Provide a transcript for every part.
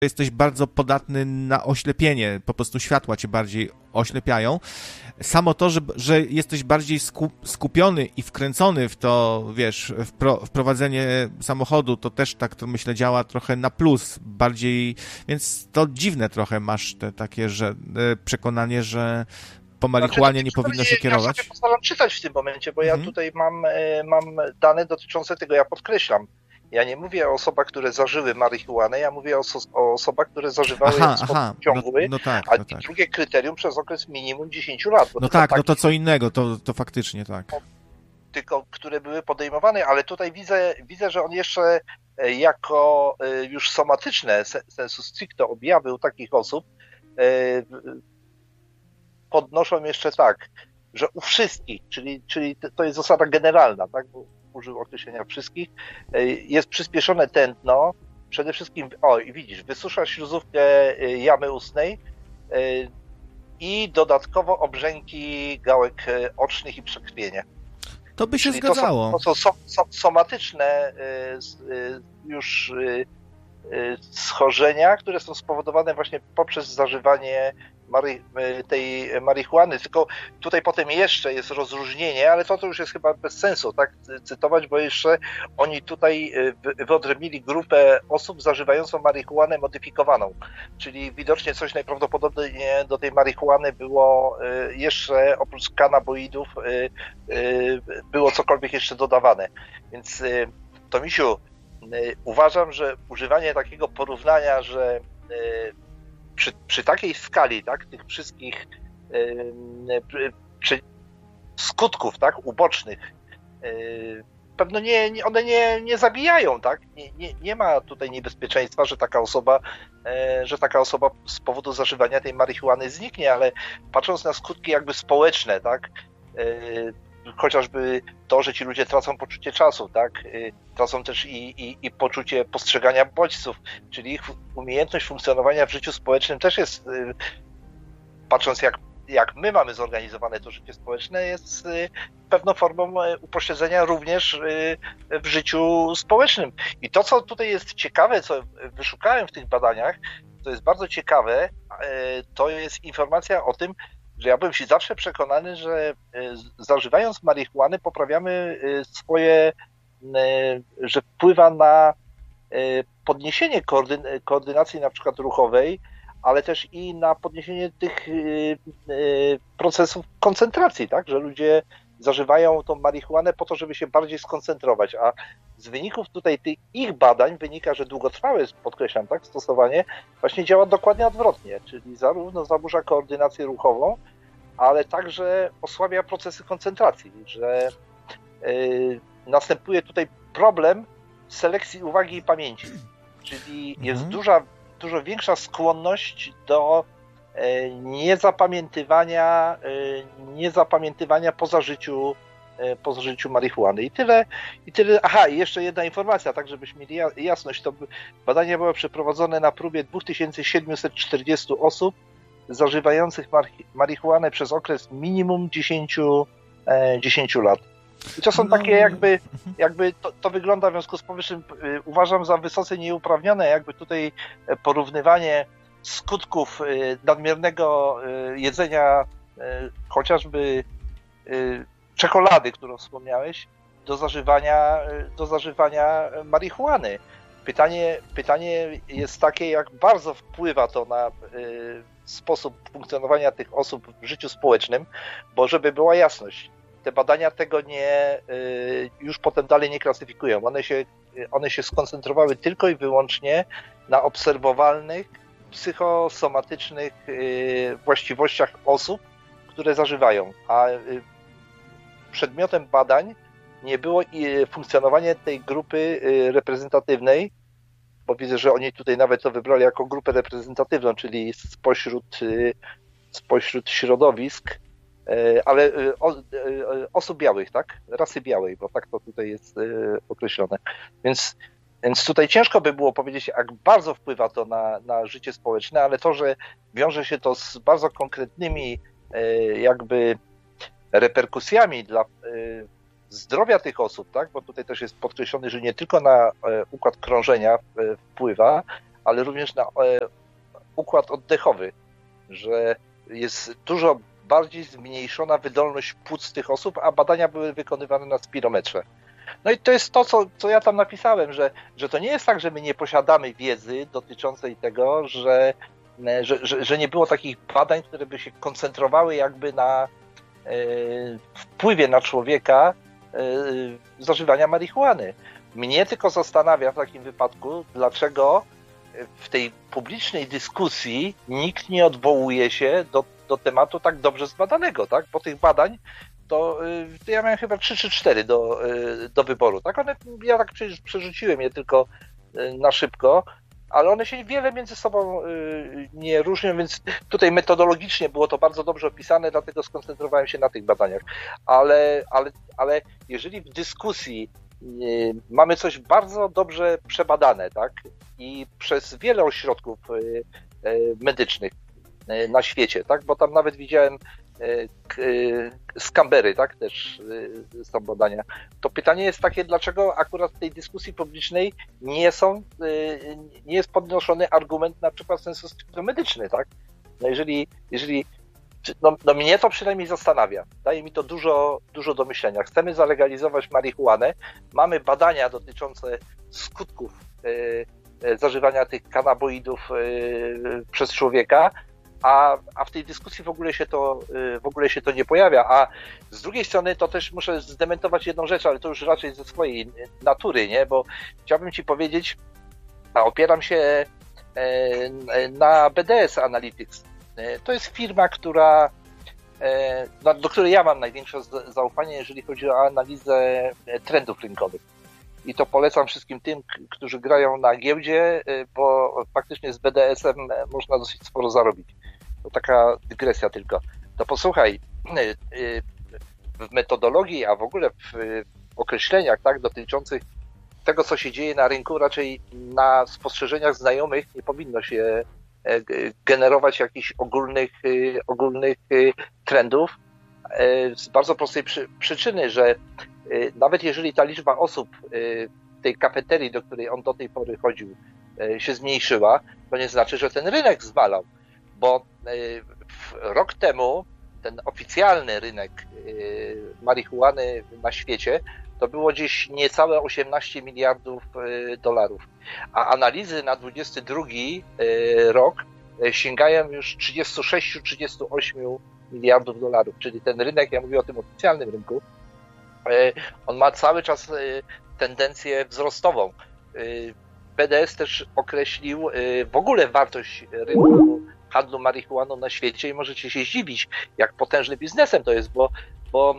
jesteś bardzo podatny na oślepienie, po prostu światła cię bardziej oślepiają. Samo to, że jesteś bardziej skupiony i wkręcony w to, wiesz, w prowadzenie samochodu, to też tak, to myślę, działa trochę na plus, bardziej, więc to dziwne trochę masz te takie, że przekonanie, że po marihuanie nie powinno się kierować. Ja sobie postaram czytać w tym momencie, bo ja tutaj mam dane dotyczące tego, ja podkreślam. Ja nie mówię o osobach, które zażyły marihuanę, ja mówię o osobach, które zażywały ją w sposób ciągły, drugie kryterium przez okres minimum 10 lat. No tak, no to co innego, to faktycznie tak. Tylko, które były podejmowane, ale tutaj widzę, że on jeszcze jako już somatyczne, sensu stricto objawy u takich osób podnoszą jeszcze tak, że u wszystkich, czyli to jest zasada generalna, tak? Użył określenia wszystkich, jest przyspieszone tętno, przede wszystkim, i widzisz, wysusza śluzówkę jamy ustnej i dodatkowo obrzęki gałek ocznych i przekrwienie. To by się zgadzało. To są somatyczne już schorzenia, które są spowodowane właśnie poprzez zażywanie tej marihuany, tylko tutaj potem jeszcze jest rozróżnienie, ale to już jest chyba bez sensu, tak, cytować, bo jeszcze oni tutaj wyodrębnili grupę osób zażywającą marihuanę modyfikowaną, czyli widocznie coś najprawdopodobniej do tej marihuany było jeszcze, oprócz kanaboidów, było cokolwiek jeszcze dodawane, więc to misiu, uważam, że używanie takiego porównania, że przy takiej skali, tak, tych wszystkich skutków, tak, ubocznych, pewno one nie zabijają, tak, nie ma tutaj niebezpieczeństwa, że taka osoba z powodu zażywania tej marihuany zniknie, ale patrząc na skutki jakby społeczne, tak, chociażby to, że ci ludzie tracą poczucie czasu, tak? Tracą też i poczucie postrzegania bodźców, czyli ich umiejętność funkcjonowania w życiu społecznym też jest, patrząc jak my mamy zorganizowane to życie społeczne, jest pewną formą upośledzenia również w życiu społecznym. I to, co tutaj jest ciekawe, co wyszukałem w tych badaniach, to jest bardzo ciekawe, to jest informacja o tym, że ja byłem się zawsze przekonany, że zażywając marihuany poprawiamy że wpływa na podniesienie koordynacji na przykład ruchowej, ale też i na podniesienie tych procesów koncentracji, tak, że ludzie zażywają tą marihuanę po to, żeby się bardziej skoncentrować, a z wyników tutaj tych ich badań wynika, że długotrwałe, podkreślam, tak, stosowanie właśnie działa dokładnie odwrotnie, czyli zarówno zaburza koordynację ruchową, ale także osłabia procesy koncentracji, że następuje tutaj problem selekcji uwagi i pamięci, czyli jest dużo większa skłonność do niezapamiętywania po zażyciu marihuany. I tyle. Aha, i jeszcze jedna informacja, tak żebyśmy mieli jasność. To badanie było przeprowadzone na próbie 2740 osób zażywających marihuanę przez okres minimum 10 lat. I to są takie jakby to wygląda w związku z powyższym, uważam za wysoce nieuprawnione, jakby tutaj porównywanie skutków nadmiernego jedzenia chociażby czekolady, którą wspomniałeś, do zażywania marihuany. Pytanie jest takie, jak bardzo wpływa to na sposób funkcjonowania tych osób w życiu społecznym, bo żeby była jasność, te badania tego już potem dalej nie klasyfikują. One się skoncentrowały tylko i wyłącznie na obserwowalnych, psychosomatycznych właściwościach osób, które zażywają, a przedmiotem badań nie było funkcjonowanie tej grupy reprezentatywnej, bo widzę, że oni tutaj nawet to wybrali jako grupę reprezentatywną, czyli spośród środowisk, ale osób białych, tak? Rasy białej, bo tak to tutaj jest określone. Więc tutaj ciężko by było powiedzieć, jak bardzo wpływa to na życie społeczne, ale to, że wiąże się to z bardzo konkretnymi jakby reperkusjami dla zdrowia tych osób, tak? Bo tutaj też jest podkreślone, że nie tylko na układ krążenia wpływa, ale również na układ oddechowy, że jest dużo bardziej zmniejszona wydolność płuc tych osób, a badania były wykonywane na spirometrze. No i to jest to, co ja tam napisałem, że to nie jest tak, że my nie posiadamy wiedzy dotyczącej tego, że nie było takich badań, które by się koncentrowały jakby na wpływie na człowieka zażywania marihuany. Mnie tylko zastanawia w takim wypadku, dlaczego w tej publicznej dyskusji nikt nie odwołuje się do tematu tak dobrze zbadanego, tak? Bo tych badań to ja miałem chyba 3 czy 4 do wyboru, tak? Ja tak przerzuciłem je tylko na szybko, ale one się wiele między sobą nie różnią, więc tutaj metodologicznie było to bardzo dobrze opisane, dlatego skoncentrowałem się na tych badaniach. Ale jeżeli w dyskusji mamy coś bardzo dobrze przebadane, tak? I przez wiele ośrodków medycznych na świecie, tak? Bo tam nawet widziałem z Canberry, tak? Też są badania. To pytanie jest takie, dlaczego akurat w tej dyskusji publicznej nie jest podnoszony argument na przykład w sensu stricte medyczny, tak? No jeżeli no mnie to przynajmniej zastanawia. Daje mi to dużo do myślenia. Chcemy zalegalizować marihuanę. Mamy badania dotyczące skutków zażywania tych kanaboidów przez człowieka, a w tej dyskusji w ogóle się to nie pojawia. A z drugiej strony to też muszę zdementować jedną rzecz, ale to już raczej ze swojej natury, nie? Bo chciałbym ci powiedzieć, a opieram się na BDS Analytics. To jest firma, do której ja mam największe zaufanie, jeżeli chodzi o analizę trendów rynkowych. I to polecam wszystkim tym, którzy grają na giełdzie, bo faktycznie z BDS-em można dosyć sporo zarobić. To taka dygresja tylko. To posłuchaj, w metodologii, a w ogóle w określeniach, tak, dotyczących tego, co się dzieje na rynku, raczej na spostrzeżeniach znajomych nie powinno się generować jakichś ogólnych trendów z bardzo prostej przyczyny, że nawet jeżeli ta liczba osób w tej kafeterii, do której on do tej pory chodził, się zmniejszyła, to nie znaczy, że ten rynek zmalał, bo rok temu ten oficjalny rynek marihuany na świecie to było gdzieś niecałe 18 miliardów dolarów, a analizy na 22 rok sięgają już 36-38 miliardów dolarów, czyli ten rynek, ja mówię o tym oficjalnym rynku, on ma cały czas tendencję wzrostową. BDS też określił w ogóle wartość rynku handlu marihuaną na świecie i możecie się zdziwić, jak potężnym biznesem to jest, bo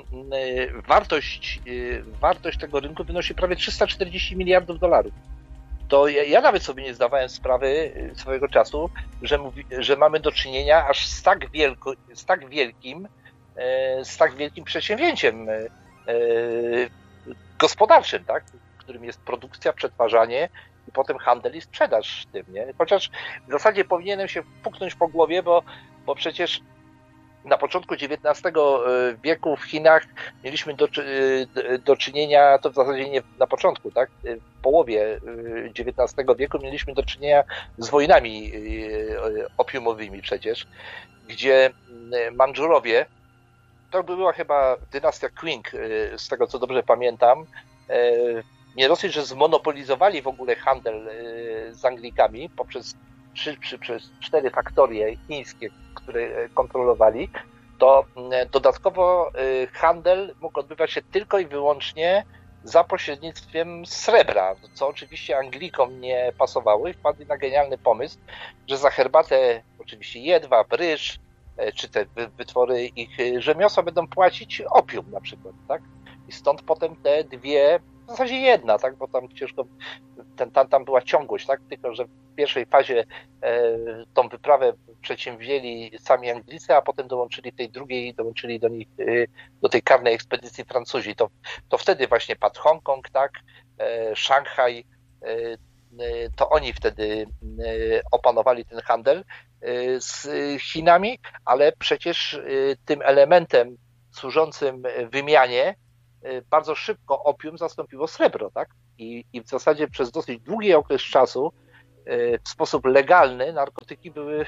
wartość tego rynku wynosi prawie 340 miliardów dolarów. To ja nawet sobie nie zdawałem sprawy swojego czasu, że mamy do czynienia aż z tak wielkim przedsięwzięciem gospodarczym, tak? Którym jest produkcja, przetwarzanie i potem handel i sprzedaż tym, nie? Chociaż w zasadzie powinienem się puknąć po głowie, bo przecież na początku XIX wieku w Chinach mieliśmy do czynienia, to w zasadzie nie na początku, tak? W połowie XIX wieku mieliśmy do czynienia z wojnami opiumowymi przecież, gdzie Mandżurowie, to była chyba dynastia Qing, z tego co dobrze pamiętam, nie dosyć, że zmonopolizowali w ogóle handel z Anglikami poprzez 4 faktorie chińskie, które kontrolowali, to dodatkowo handel mógł odbywać się tylko i wyłącznie za pośrednictwem srebra, co oczywiście Anglikom nie pasowało i wpadli na genialny pomysł, że za herbatę, oczywiście jedwab, ryż, czy te wytwory ich rzemiosła będą płacić opium na przykład, tak? I stąd potem te dwie, w zasadzie jedna, tak? Bo tam ciężko, tam była ciągłość, tak? Tylko że w pierwszej fazie tą wyprawę przedsięwzięli sami Anglicy, a potem dołączyli tej drugiej, dołączyli do nich, do tej karnej ekspedycji Francuzi. To wtedy właśnie padł Hongkong, tak? Szanghaj, to oni wtedy opanowali ten handel z Chinami, ale przecież tym elementem służącym wymianie bardzo szybko opium zastąpiło srebro, tak? I w zasadzie przez dosyć długi okres czasu w sposób legalny narkotyki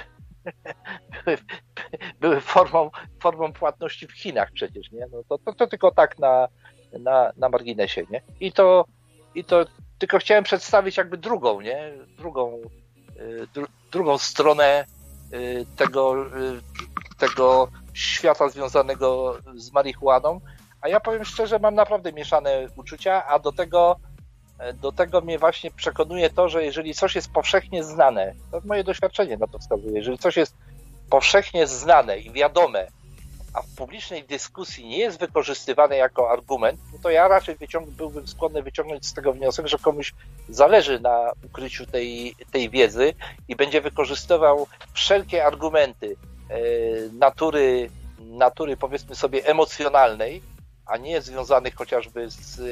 były formą płatności w Chinach przecież, nie? No to tylko tak na marginesie, nie? I to tylko chciałem przedstawić jakby drugą stronę tego świata związanego z marihuaną, a ja powiem szczerze, mam naprawdę mieszane uczucia, a do tego mnie właśnie przekonuje to, że jeżeli coś jest powszechnie znane, to moje doświadczenie na to wskazuje, jeżeli coś jest powszechnie znane i wiadome, a w publicznej dyskusji nie jest wykorzystywane jako argument, no to ja raczej byłbym skłonny wyciągnąć z tego wniosek, że komuś zależy na ukryciu tej wiedzy i będzie wykorzystywał wszelkie argumenty natury powiedzmy sobie emocjonalnej, a nie związanych chociażby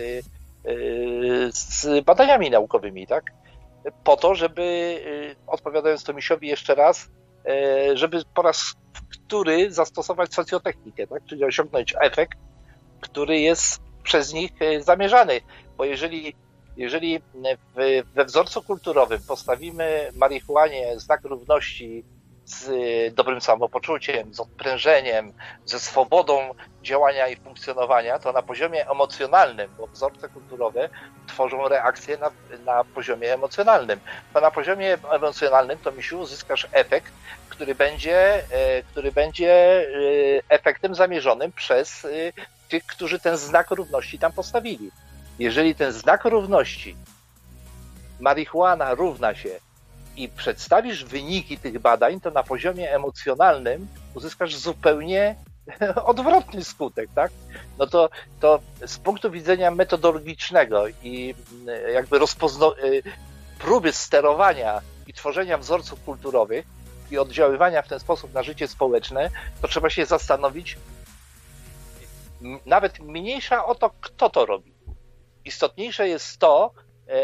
z badaniami naukowymi, tak? Po to, żeby, odpowiadając Tomisiowi jeszcze raz, żeby po raz wtóry zastosować socjotechnikę, tak? Czyli osiągnąć efekt, który jest przez nich zamierzany. Bo jeżeli we wzorcu kulturowym postawimy marihuanie znak równości z dobrym samopoczuciem, z odprężeniem, ze swobodą działania i funkcjonowania, to na poziomie emocjonalnym, bo wzorce kulturowe tworzą reakcje na poziomie emocjonalnym. To na poziomie emocjonalnym, to misiu, uzyskasz efekt, który będzie efektem zamierzonym przez tych, którzy ten znak równości tam postawili. Jeżeli ten znak równości, marihuana równa się, i przedstawisz wyniki tych badań, to na poziomie emocjonalnym uzyskasz zupełnie odwrotny skutek, tak? No to z punktu widzenia metodologicznego i jakby próby sterowania i tworzenia wzorców kulturowych i oddziaływania w ten sposób na życie społeczne, to trzeba się zastanowić, nawet mniejsza o to, kto to robi. Istotniejsze jest to,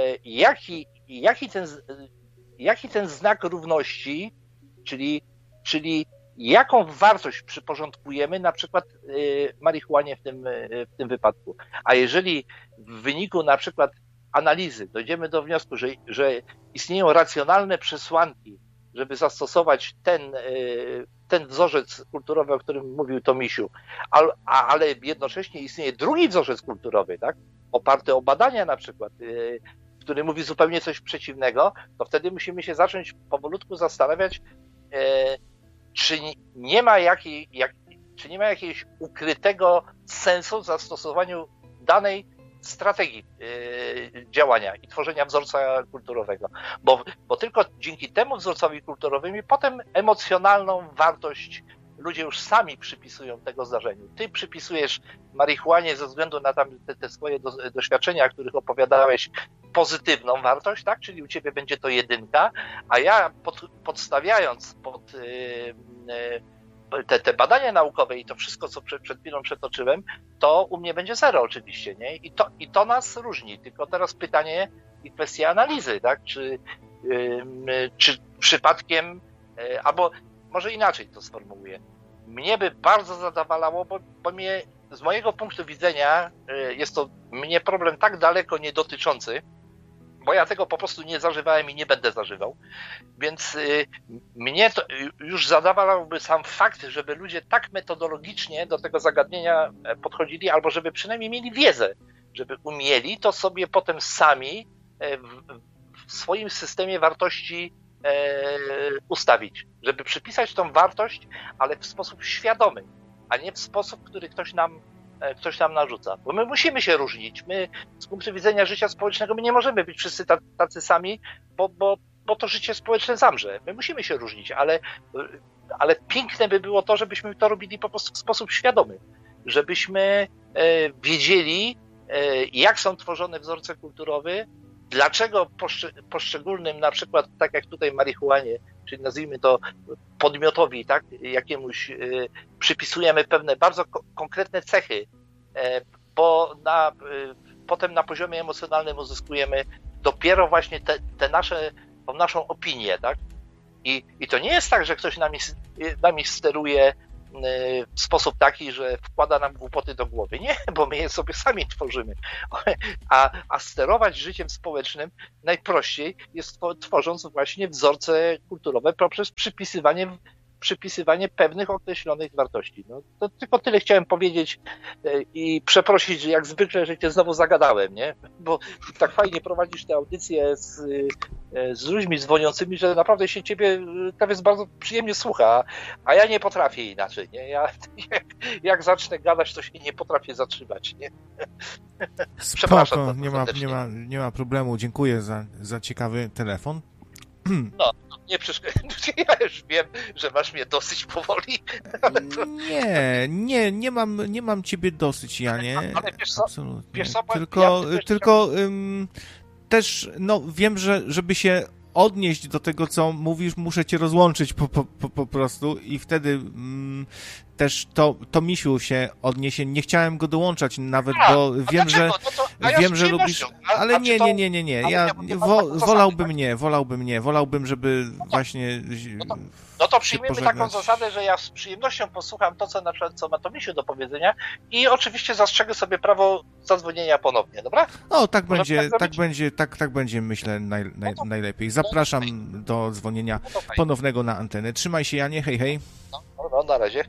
jaki ten znak równości, czyli jaką wartość przyporządkujemy na przykład marihuanie w tym wypadku. A jeżeli w wyniku na przykład analizy dojdziemy do wniosku, że istnieją racjonalne przesłanki, żeby zastosować ten wzorzec kulturowy, o którym mówił Tomisiu, ale jednocześnie istnieje drugi wzorzec kulturowy, tak? Oparty o badania na przykład, który mówi zupełnie coś przeciwnego, to wtedy musimy się zacząć powolutku zastanawiać, czy nie ma jakiegoś ukrytego sensu w zastosowaniu danej strategii działania i tworzenia wzorca kulturowego. Bo tylko dzięki temu wzorcowi kulturowi potem emocjonalną wartość ludzie już sami przypisują tego zdarzeniu. Ty przypisujesz marihuanie ze względu na te swoje doświadczenia, o których opowiadałeś, pozytywną wartość, tak? Czyli u ciebie będzie to 1, a ja podstawiając pod te badania naukowe i to wszystko, co przed chwilą przetoczyłem, to u mnie będzie 0 oczywiście, nie? I to nas różni. Tylko teraz pytanie i kwestia analizy, tak? Czy przypadkiem, albo może inaczej to sformułuję. Mnie by bardzo zadowalało, bo mnie, z mojego punktu widzenia jest to mnie problem tak daleko nie dotyczący, bo ja tego po prostu nie zażywałem i nie będę zażywał, więc mnie to już zadowalałby sam fakt, żeby ludzie tak metodologicznie do tego zagadnienia podchodzili, albo żeby przynajmniej mieli wiedzę, żeby umieli to sobie potem sami w swoim systemie wartości ustawić, żeby przypisać tą wartość, ale w sposób świadomy, a nie w sposób, który ktoś nam narzuca. Bo my musimy się różnić. My z punktu widzenia życia społecznego my nie możemy być wszyscy tacy sami, bo to życie społeczne zamrze. My musimy się różnić, ale piękne by było to, żebyśmy to robili po prostu w sposób świadomy. Żebyśmy wiedzieli, jak są tworzone wzorce kulturowe, dlaczego poszczególnym, na przykład tak jak tutaj marihuanie, czyli nazwijmy to podmiotowi, tak, jakiemuś przypisujemy pewne bardzo konkretne cechy, bo potem na poziomie emocjonalnym uzyskujemy dopiero właśnie tą naszą opinię, tak? I to nie jest tak, że ktoś nami steruje w sposób taki, że wkłada nam głupoty do głowy. Nie, bo my je sobie sami tworzymy. A sterować życiem społecznym najprościej jest tworząc właśnie wzorce kulturowe poprzez przypisywanie pewnych określonych wartości. No, to tylko tyle chciałem powiedzieć i przeprosić, że jak zwykle, że cię znowu zagadałem, nie? Bo tak fajnie prowadzisz te audycje z ludźmi dzwoniącymi, że naprawdę się ciebie tam jest bardzo przyjemnie słucha, a ja nie potrafię inaczej, nie? Ja jak zacznę gadać, to się nie potrafię zatrzymać, nie? Spoko, nie ma problemu. Dziękuję za ciekawy telefon. No, nie przeszkadzaj. Ja już wiem, że masz mnie dosyć powoli. Ale to... Nie mam ciebie dosyć, Janie. Ale wiesz co? Absolutnie. Wiesz co? Tylko też, no wiem, że żeby się odnieść do tego, co mówisz, muszę cię rozłączyć po prostu i wtedy też to Misiu się odniesie. Nie chciałem go dołączać nawet, bo wiem, że lubisz... Ale nie. Wolałbym, żeby właśnie... No to przyjmiemy taką zasadę, że ja z przyjemnością posłucham to, co na przykład co ma to Misiu do powiedzenia i oczywiście zastrzegę sobie prawo zadzwonienia ponownie, dobra? No, tak będzie, myślę, najlepiej. Zapraszam do dzwonienia ponownego na antenę. Trzymaj się, Janie, hej. No, na razie.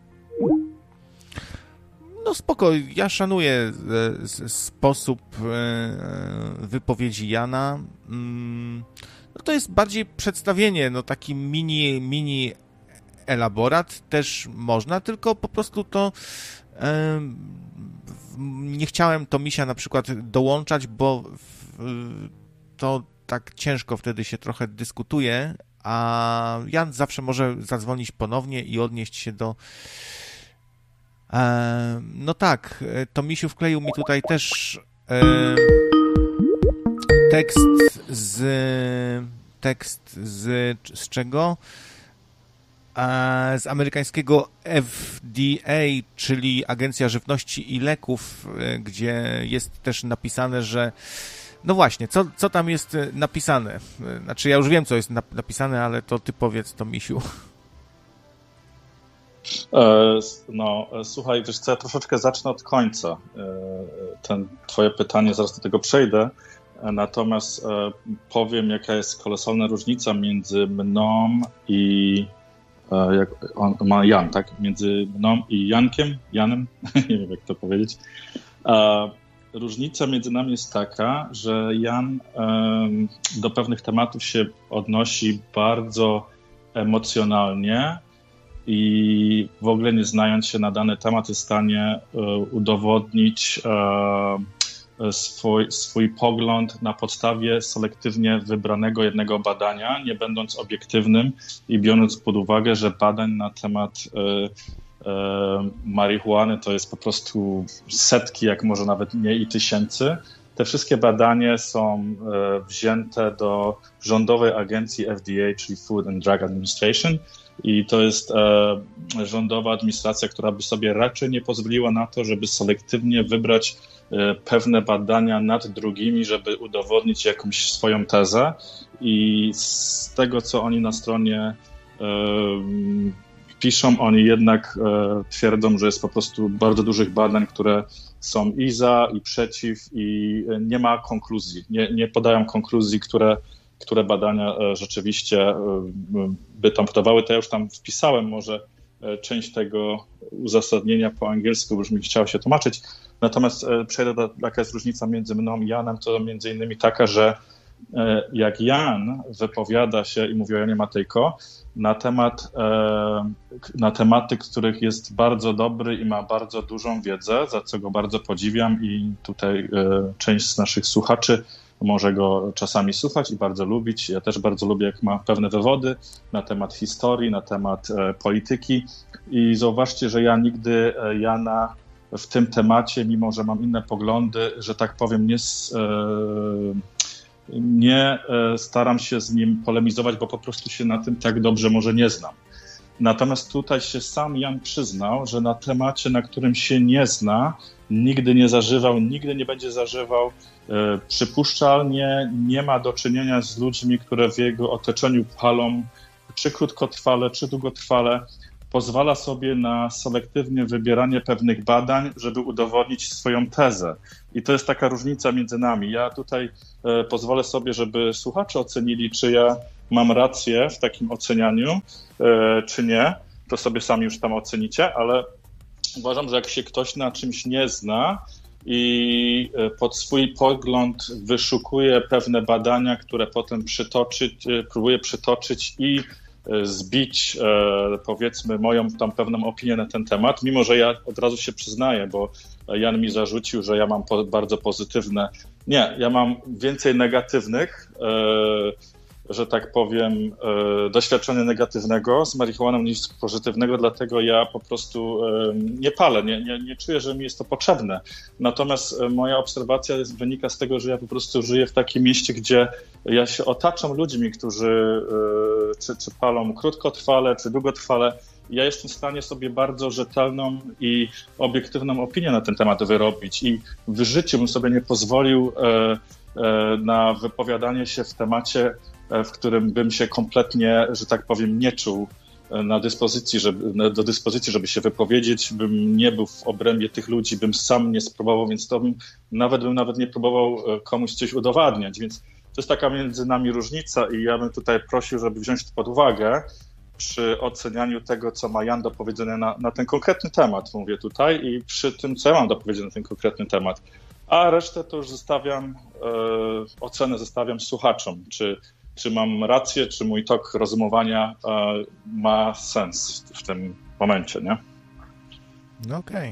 No spoko, ja szanuję sposób wypowiedzi Jana. No to jest bardziej przedstawienie, no taki mini elaborat też można, tylko po prostu to nie chciałem to Misia na przykład dołączać, bo to tak ciężko wtedy się trochę dyskutuje, a Jan zawsze może zadzwonić ponownie i odnieść się do... No tak, to Misiu wkleił mi tutaj też tekst z czego? Z amerykańskiego FDA, czyli Agencja Żywności i Leków, gdzie jest też napisane, że no właśnie, co tam jest napisane? Znaczy ja już wiem, co jest napisane, ale to ty powiedz to, Misiu. No, słuchaj, wiesz co, ja troszeczkę zacznę od końca. Twoje pytanie, zaraz do tego przejdę, natomiast powiem, jaka jest kolosalna różnica między mną i jak on ma Jan, tak? Między mną i Janem, nie wiem jak to powiedzieć. Różnica między nami jest taka, że Jan do pewnych tematów się odnosi bardzo emocjonalnie i w ogóle nie znając się na dany temat jest w stanie udowodnić swój pogląd na podstawie selektywnie wybranego jednego badania, nie będąc obiektywnym i biorąc pod uwagę, że badań na temat marihuany to jest po prostu setki, jak może nawet nie i tysięcy. Te wszystkie badania są wzięte do rządowej agencji FDA, czyli Food and Drug Administration, i to jest rządowa administracja, która by sobie raczej nie pozwoliła na to, żeby selektywnie wybrać pewne badania nad drugimi, żeby udowodnić jakąś swoją tezę. I z tego, co oni na stronie piszą, oni jednak twierdzą, że jest po prostu bardzo dużych badań, które są i za, i przeciw, i nie ma konkluzji. Nie podają konkluzji, które badania rzeczywiście by tam podawały. To ja już tam wpisałem może część tego uzasadnienia po angielsku, bo już mi chciało się tłumaczyć. Natomiast przejdę do, jaka jest różnica między mną i Janem, to między innymi taka, że jak Jan wypowiada się i mówi o Janie Matejko na tematy, których jest bardzo dobry i ma bardzo dużą wiedzę, za co go bardzo podziwiam i tutaj część z naszych słuchaczy może go czasami słuchać i bardzo lubić. Ja też bardzo lubię, jak ma pewne wywody na temat historii, na temat polityki. I zauważcie, że ja nigdy Jana w tym temacie, mimo że mam inne poglądy, że tak powiem, nie staram się z nim polemizować, bo po prostu się na tym tak dobrze może nie znam. Natomiast tutaj się sam Jan przyznał, że na temacie, na którym się nie zna, nigdy nie zażywał, nigdy nie będzie zażywał. Przypuszczalnie nie ma do czynienia z ludźmi, które w jego otoczeniu palą, czy krótkotrwale, czy długotrwale. pozwala sobie na selektywne wybieranie pewnych badań, żeby udowodnić swoją tezę. I to jest taka różnica między nami. Ja tutaj pozwolę sobie, żeby słuchacze ocenili, czy ja mam rację w takim ocenianiu, czy nie. To sobie sami już tam ocenicie, ale uważam, że jak się ktoś na czymś nie zna i pod swój pogląd wyszukuje pewne badania, które potem próbuje przytoczyć i zbić, powiedzmy, moją tam pewną opinię na ten temat, mimo że ja od razu się przyznaję, bo Jan mi zarzucił, że ja mam bardzo pozytywne. Nie, ja mam więcej negatywnych, że tak powiem, doświadczenia negatywnego z marihuaną niż pozytywnego, dlatego ja po prostu nie palę, nie czuję, że mi jest to potrzebne. Natomiast moja obserwacja wynika z tego, że ja po prostu żyję w takim mieście, gdzie ja się otaczam ludźmi, którzy czy palą krótkotrwale, czy długotrwale. Ja jestem w stanie sobie bardzo rzetelną i obiektywną opinię na ten temat wyrobić i w życiu bym sobie nie pozwolił na wypowiadanie się w temacie, w którym bym się kompletnie, że tak powiem, nie czuł do dyspozycji, żeby się wypowiedzieć, bym nie był w obrębie tych ludzi, bym sam nie spróbował, więc to bym nawet nie próbował komuś coś udowadniać, więc to jest taka między nami różnica i ja bym tutaj prosił, żeby wziąć to pod uwagę przy ocenianiu tego, co ma Jan do powiedzenia na ten konkretny temat, mówię tutaj, i przy tym, co ja mam do powiedzenia na ten konkretny temat. A resztę to już ocenę zostawiam słuchaczom, czy mam rację, czy mój tok rozumowania ma sens w tym momencie, nie? No okej.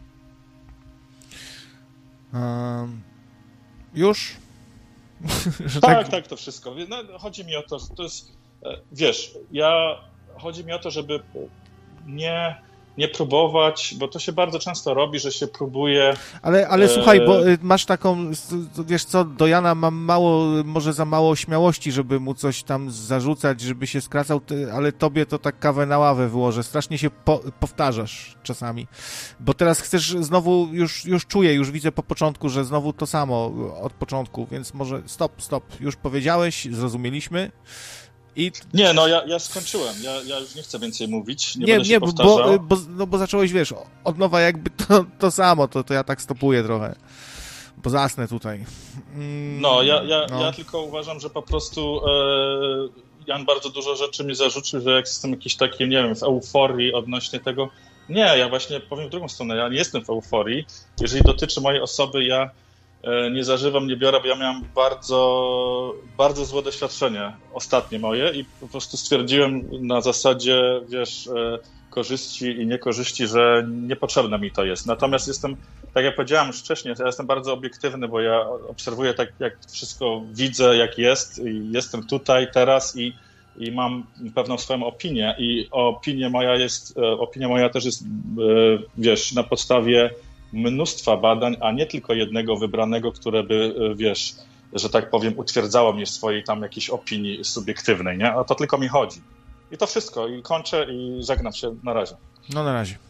Już? Tak, to wszystko. No, chodzi mi o to jest, wiesz, chodzi mi o to, żeby nie próbować, bo to się bardzo często robi, że się próbuje... Ale słuchaj, bo masz taką, wiesz co, do Jana mam może za mało śmiałości, żeby mu coś tam zarzucać, żeby się skracał, ale tobie to tak kawę na ławę wyłożę. Strasznie się powtarzasz czasami, bo teraz chcesz znowu, już czuję, już widzę po początku, że znowu to samo od początku, więc może stop, już powiedziałeś, zrozumieliśmy. Nie, no ja skończyłem. Ja już nie chcę więcej mówić. Nie będę się powtarzał. Bo zacząłeś, wiesz, od nowa jakby to samo, to ja tak stopuję trochę. Bo zasnę tutaj. No, ja tylko uważam, że po prostu Jan bardzo dużo rzeczy mi zarzucił, że jak jestem jakiś taki, nie wiem, w euforii odnośnie tego. Nie, ja właśnie powiem w drugą stronę. Ja nie jestem w euforii. Jeżeli dotyczy mojej osoby, ja nie zażywam, nie biorę, bo ja miałem bardzo, bardzo złe doświadczenie ostatnie moje i po prostu stwierdziłem na zasadzie, wiesz, korzyści i niekorzyści, że niepotrzebne mi to jest. Natomiast jestem, tak jak powiedziałem już wcześniej, ja jestem bardzo obiektywny, bo ja obserwuję tak, jak wszystko widzę, jak jest i jestem tutaj teraz i mam pewną swoją opinię i opinia moja też jest, wiesz, na podstawie mnóstwa badań, a nie tylko jednego wybranego, które by, wiesz, że tak powiem, utwierdzało mnie w swojej tam jakiejś opinii subiektywnej, nie? O to tylko mi chodzi. I to wszystko. I kończę i żegnam się. Na razie. No na razie.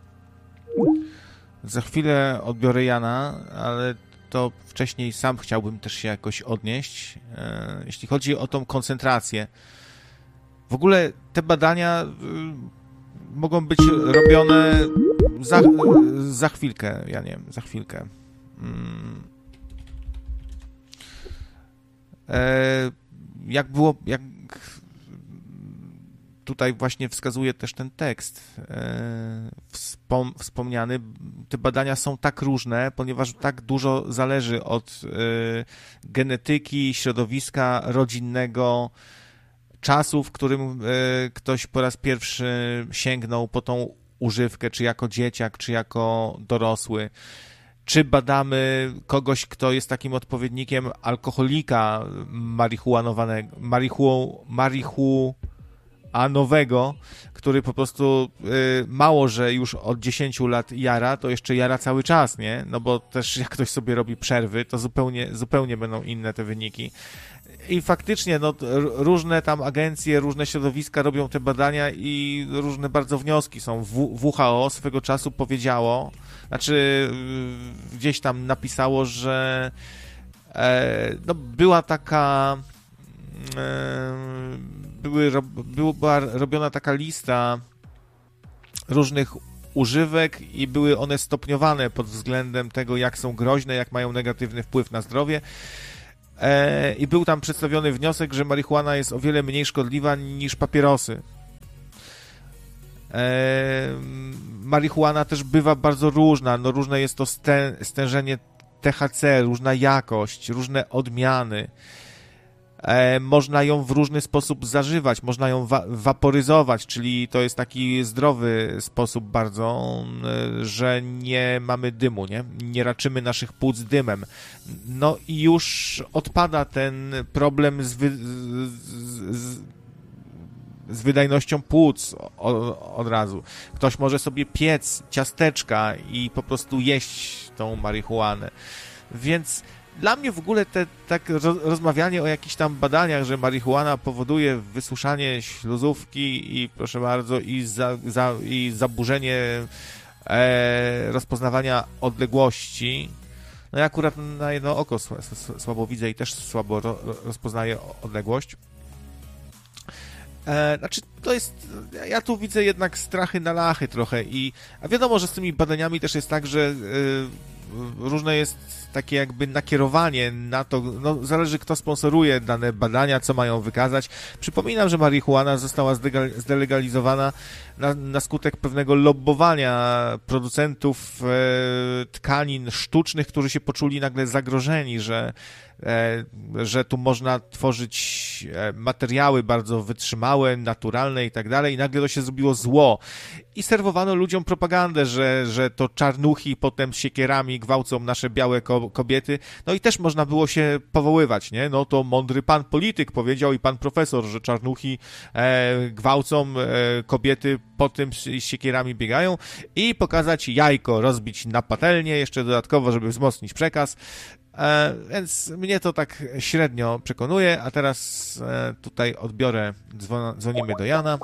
Za chwilę odbiorę Jana, ale to wcześniej sam chciałbym też się jakoś odnieść. Jeśli chodzi o tą koncentrację. W ogóle te badania mogą być robione za chwilkę, ja nie wiem, za chwilkę. Jak tutaj właśnie wskazuje też ten tekst wspomniany, te badania są tak różne, ponieważ tak dużo zależy od genetyki, środowiska rodzinnego, czasu, w którym ktoś po raz pierwszy sięgnął po tą używkę, czy jako dzieciak, czy jako dorosły. Czy badamy kogoś, kto jest takim odpowiednikiem alkoholika marihuanowego, który po prostu mało, że już od 10 lat jara, to jeszcze jara cały czas, nie? No bo też jak ktoś sobie robi przerwy, to zupełnie będą inne te wyniki. I faktycznie, no, różne tam agencje, różne środowiska robią te badania i różne bardzo wnioski są. WHO swego czasu powiedziało, znaczy gdzieś tam napisało, że no, była taka była robiona taka lista różnych używek i były one stopniowane pod względem tego, jak są groźne, jak mają negatywny wpływ na zdrowie. I był tam przedstawiony wniosek, że marihuana jest o wiele mniej szkodliwa niż papierosy. Marihuana też bywa bardzo różna. No, różne jest to stężenie THC, różna jakość, różne odmiany. Można ją w różny sposób zażywać, można ją waporyzować, czyli to jest taki zdrowy sposób bardzo, że nie mamy dymu, nie raczymy naszych płuc dymem. No i już odpada ten problem z wydajnością płuc od razu. Ktoś może sobie piec ciasteczka i po prostu jeść tą marihuanę. Więc dla mnie w ogóle rozmawianie o jakichś tam badaniach, że marihuana powoduje wysłuszanie śluzówki i proszę bardzo, i zaburzenie rozpoznawania odległości. No ja akurat na jedno oko słabo widzę i też słabo rozpoznaję odległość. Znaczy, to jest... Ja tu widzę jednak strachy na lachy trochę a wiadomo, że z tymi badaniami też jest tak, że różne jest takie jakby nakierowanie na to, no zależy kto sponsoruje dane badania, co mają wykazać. Przypominam, że marihuana została zdelegalizowana na skutek pewnego lobbowania producentów tkanin sztucznych, którzy się poczuli nagle zagrożeni, że tu można tworzyć materiały bardzo wytrzymałe, naturalne i tak dalej, i nagle to się zrobiło zło. I serwowano ludziom propagandę, że to czarnuchi potem siekierami gwałcą nasze białe kobiety. No i też można było się powoływać, nie? No to mądry pan polityk powiedział i pan profesor, że czarnuchi gwałcą kobiety, potem siekierami biegają, i pokazać jajko, rozbić na patelnię, jeszcze dodatkowo, żeby wzmocnić przekaz. Więc mnie to tak średnio przekonuje, a teraz tutaj odbiorę, dzwonimy do Jana.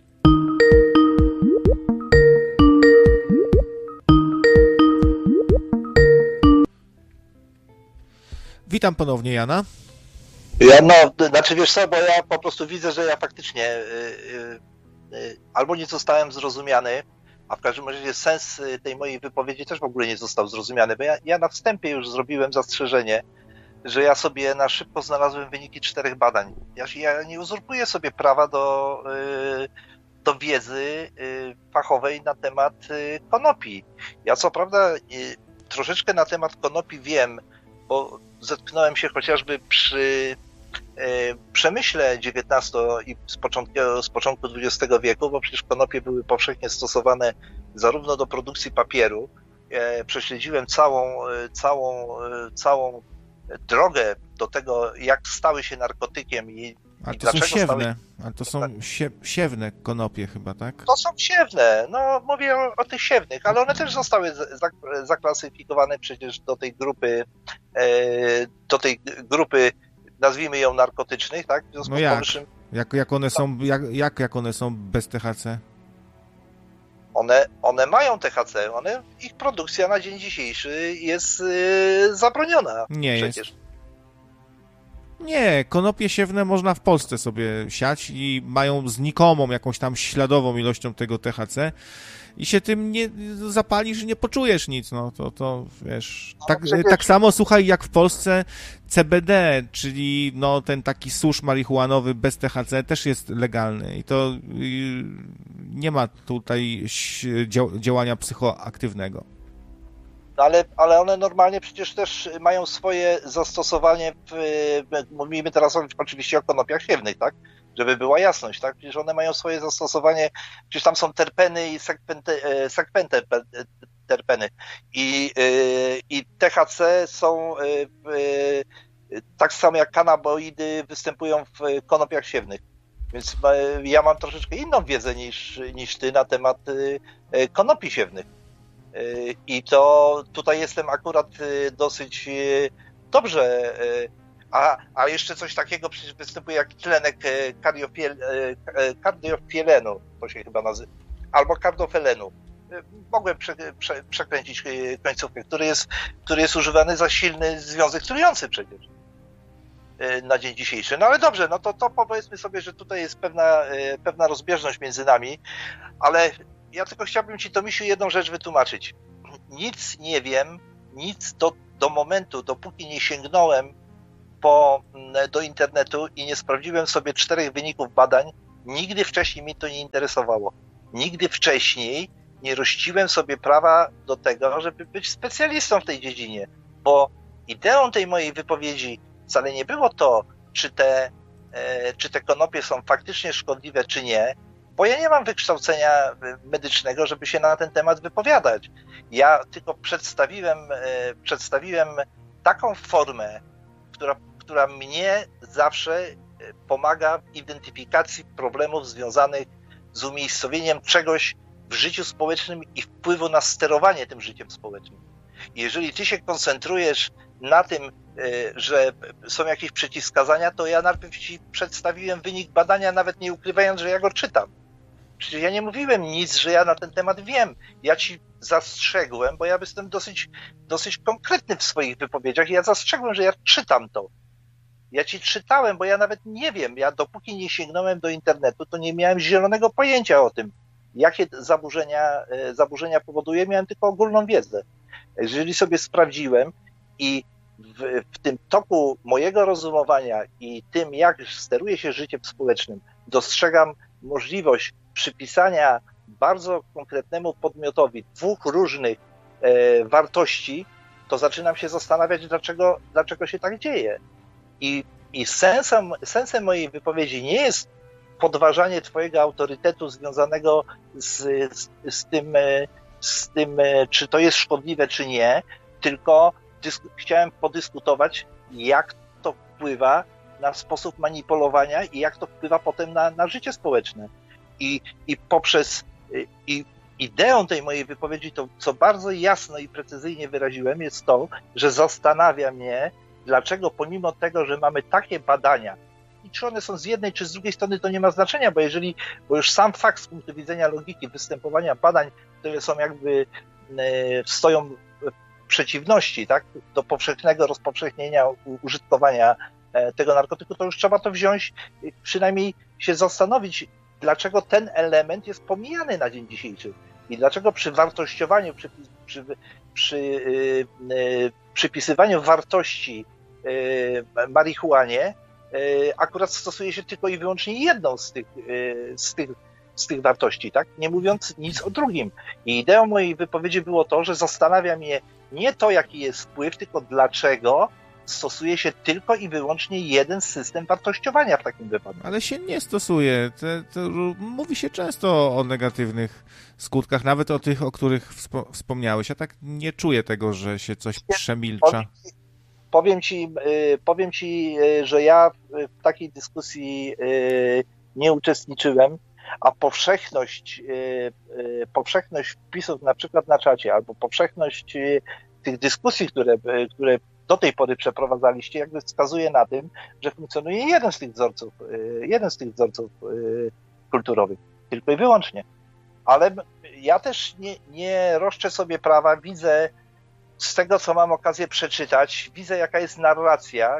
Witam ponownie Jana. Znaczy wiesz co, bo ja po prostu widzę, że ja faktycznie albo nie zostałem zrozumiany, a w każdym razie sens tej mojej wypowiedzi też w ogóle nie został zrozumiany, bo ja na wstępie już zrobiłem zastrzeżenie, że ja sobie na szybko znalazłem wyniki 4 badań. Ja nie uzurpuję sobie prawa do wiedzy fachowej na temat konopi. Ja co prawda troszeczkę na temat konopi wiem, bo zetknąłem się chociażby przy przemyśle XIX i z początku XX wieku, bo przecież konopie były powszechnie stosowane zarówno do produkcji papieru. Prześledziłem całą drogę do tego, jak stały się narkotykiem i dlaczego są siewne. A to są siewne konopie chyba, tak? To są siewne. No mówię o tych siewnych, ale one też zostały zaklasyfikowane przecież do tej grupy, nazwijmy ją narkotycznych, tak? W związku z powyższym... Jak one są bez THC? One mają THC, ich produkcja na dzień dzisiejszy jest zabroniona. Nie przecież. Jest. Nie, konopie siewne można w Polsce sobie siać i mają znikomą jakąś tam śladową ilością tego THC i się tym nie zapalisz i nie poczujesz nic, no to wiesz. Tak samo, słuchaj, jak w Polsce CBD, czyli no ten taki susz marihuanowy bez THC też jest legalny i to nie ma tutaj działania psychoaktywnego. Ale one normalnie przecież też mają swoje zastosowanie mówimy teraz oczywiście o konopiach siewnych, tak? Żeby była jasność, tak? Przecież one mają swoje zastosowanie, przecież tam są terpeny i sekwenterpeny. I THC są tak samo jak kanaboidy występują w konopiach siewnych. Więc ja mam troszeczkę inną wiedzę niż ty na temat konopi siewnych. I to tutaj jestem akurat dosyć dobrze. A jeszcze coś takiego przecież występuje jak tlenek kardiofielenu, to się chyba nazywa, albo kardofelenu. Mogłem przekręcić końcówkę, który jest używany za silny związek trujący przecież na dzień dzisiejszy. No ale dobrze, no to powiedzmy sobie, że tutaj jest pewna rozbieżność między nami, ale ja tylko chciałbym ci, Tomisiu, jedną rzecz wytłumaczyć. Nic nie wiem, nic do momentu, dopóki nie sięgnąłem do internetu i nie sprawdziłem sobie 4 wyników badań, nigdy wcześniej mnie to nie interesowało. Nigdy wcześniej nie rościłem sobie prawa do tego, żeby być specjalistą w tej dziedzinie, bo ideą tej mojej wypowiedzi wcale nie było to, czy te konopie są faktycznie szkodliwe, czy nie, bo ja nie mam wykształcenia medycznego, żeby się na ten temat wypowiadać. Ja tylko przedstawiłem taką formę, która mnie zawsze pomaga w identyfikacji problemów związanych z umiejscowieniem czegoś w życiu społecznym i wpływu na sterowanie tym życiem społecznym. Jeżeli ty się koncentrujesz na tym, że są jakieś przeciwwskazania, to ja najpierw ci przedstawiłem wynik badania, nawet nie ukrywając, że ja go czytam. Przecież ja nie mówiłem nic, że ja na ten temat wiem. Ja ci zastrzegłem, bo ja jestem dosyć konkretny w swoich wypowiedziach i ja zastrzegłem, że ja czytam to. Ja ci czytałem, bo ja nawet nie wiem. Ja dopóki nie do internetu, to nie miałem zielonego pojęcia o tym, jakie zaburzenia powoduje. Miałem tylko ogólną wiedzę. Jeżeli sobie sprawdziłem i w tym toku mojego rozumowania i tym, jak steruje się życiem społecznym, dostrzegam możliwość przypisania bardzo konkretnemu podmiotowi 2 różnych wartości, to zaczynam się zastanawiać, dlaczego się tak dzieje. I sensem mojej wypowiedzi nie jest podważanie twojego autorytetu związanego z tym, czy to jest szkodliwe, czy nie, tylko chciałem podyskutować, jak to wpływa na sposób manipulowania i jak to wpływa potem na życie społeczne. I ideą tej mojej wypowiedzi, to co bardzo jasno i precyzyjnie wyraziłem, jest to, że zastanawia mnie, dlaczego pomimo tego, że mamy takie badania, i czy one są z jednej czy z drugiej strony, to nie ma znaczenia, bo już sam fakt z punktu widzenia logiki występowania badań, które są stoją w przeciwności, tak, do powszechnego rozpowszechnienia użytkowania tego narkotyku, to już trzeba to wziąć, przynajmniej się zastanowić, dlaczego ten element jest pomijany na dzień dzisiejszy i dlaczego przy wartościowaniu, przy przypisywaniu wartości marihuanie akurat stosuje się tylko i wyłącznie jedną z tych wartości, tak? Nie mówiąc nic o drugim. I ideą mojej wypowiedzi było to, że zastanawia mnie nie to, jaki jest wpływ, tylko dlaczego stosuje się tylko i wyłącznie jeden system wartościowania w takim wypadku. Ale się nie stosuje. Mówi się często o negatywnych skutkach, nawet o tych, o których wspomniałeś. Ja tak nie czuję tego, że się coś przemilcza. Powiem ci, że ja w takiej dyskusji nie uczestniczyłem, a powszechność wpisów na przykład na czacie, albo powszechność tych dyskusji, które do tej pory przeprowadzaliście, jakby wskazuje na tym, że funkcjonuje jeden z tych wzorców kulturowych, tylko i wyłącznie. Ale ja też nie roszczę sobie prawa, widzę z tego, co mam okazję przeczytać, widzę, jaka jest narracja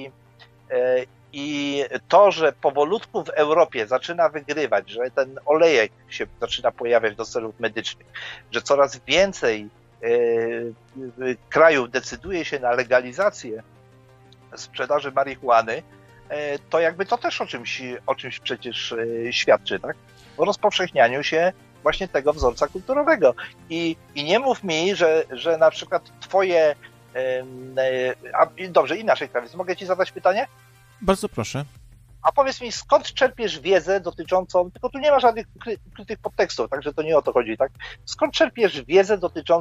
i to, że powolutku w Europie zaczyna wygrywać, że ten olejek się zaczyna pojawiać do celów medycznych, że coraz więcej krajów decyduje się na legalizację sprzedaży marihuany, to jakby to też o czymś przecież świadczy, tak? O rozpowszechnianiu się właśnie tego wzorca kulturowego. I nie mów mi, że na przykład twoje... Dobrze, inaczej, Krawiec, mogę ci zadać pytanie? Bardzo proszę. A powiedz mi, skąd czerpiesz wiedzę dotyczącą, tylko tu nie ma żadnych ukrytych podtekstów, także to nie o to chodzi, tak? Skąd czerpiesz wiedzę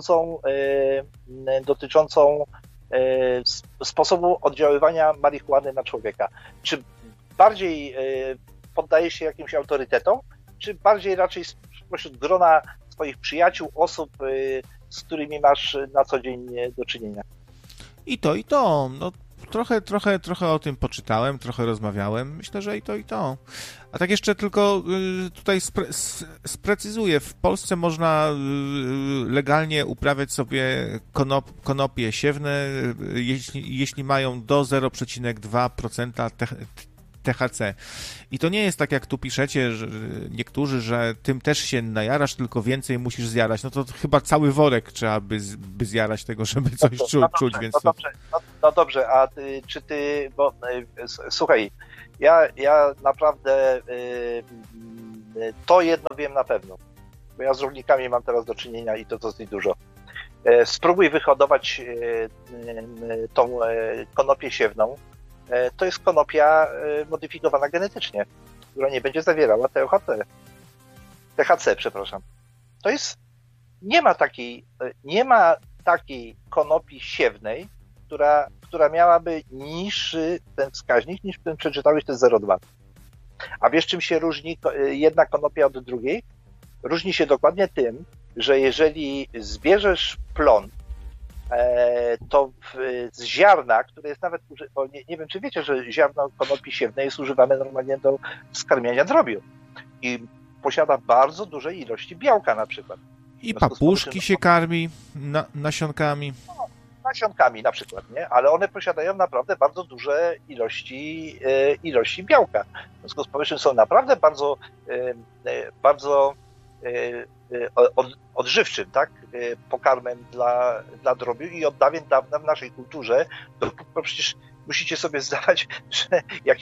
dotyczącą sposobu oddziaływania marihuany na człowieka? Czy bardziej poddajesz się jakimś autorytetom, czy bardziej raczej spośród grona swoich przyjaciół, osób, z którymi masz na co dzień do czynienia? I to. No, trochę o tym poczytałem, trochę rozmawiałem. Myślę, że i to. A tak jeszcze tylko tutaj sprecyzuję. W Polsce można legalnie uprawiać sobie konopie siewne, jeśli mają do 0,2% THC. I to nie jest tak, jak tu piszecie, że niektórzy, że tym też się najarasz, tylko więcej musisz zjarać. No to chyba cały worek trzeba by zjarać tego, żeby coś czuć. Więc no dobrze, a czy ty, bo słuchaj, ja naprawdę to jedno wiem na pewno, bo ja z rolnikami mam teraz do czynienia i to dosyć dużo. Spróbuj wyhodować tą konopię siewną. To jest konopia modyfikowana genetycznie, która nie będzie zawierała THC, przepraszam. To jest, nie ma takiej konopi siewnej, która miałaby niższy ten wskaźnik, niż w tym przeczytałeś, to jest 0,2. A wiesz, czym się różni jedna konopia od drugiej? Różni się dokładnie tym, że jeżeli zbierzesz plon, to z ziarna, które jest nawet, bo nie wiem, czy wiecie, że ziarno konopi siewnej jest używane normalnie do skarmiania drobiu i posiada bardzo duże ilości białka na przykład. I papuszki się karmi nasionkami. Nasionkami na przykład, nie? Ale one posiadają naprawdę bardzo duże ilości białka. W związku z powyższym są naprawdę bardzo odżywczym, tak? Pokarmem dla drobiu i od dawien dawna w naszej kulturze to przecież musicie sobie zdawać, że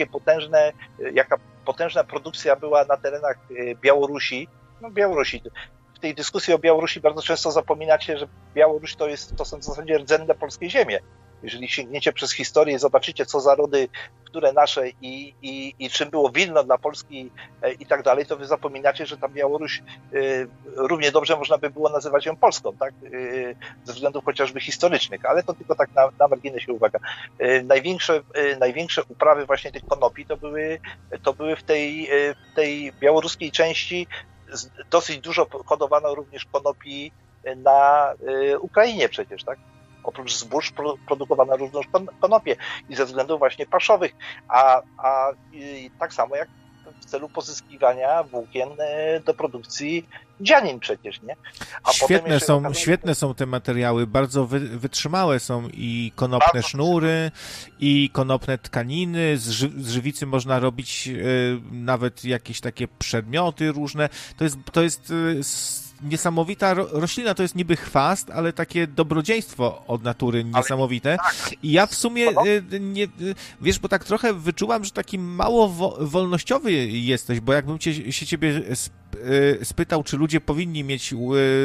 jaka potężna produkcja była na terenach Białorusi. No Białorusi. W tej dyskusji o Białorusi bardzo często zapominacie, że Białoruś to są w zasadzie rdzenne polskie ziemie. Jeżeli sięgniecie przez historię i zobaczycie, co za rody, które nasze i czym było Wilno dla Polski i tak dalej, to wy zapominacie, że tam Białoruś równie dobrze można by było nazywać ją Polską, tak? Ze względów chociażby historycznych, ale to tylko tak na marginesie uwaga. Największe uprawy właśnie tych konopi to były w tej białoruskiej części. Dosyć dużo hodowano również konopi na Ukrainie przecież, tak? Oprócz zbóż produkowano również konopie i ze względów właśnie paszowych, a tak samo jak w celu pozyskiwania włókien do produkcji dzianin przecież, nie? Świetne są te materiały, bardzo wytrzymałe są i konopne sznurry, i konopne tkaniny, z żywicy można robić nawet jakieś takie przedmioty różne. To jest niesamowita roślina, to jest niby chwast, ale takie dobrodziejstwo od natury niesamowite. I ja w sumie, wiesz, bo tak trochę wyczułam, że taki mało wolnościowy jesteś, bo jakbym się ciebie spytał, czy ludzie powinni mieć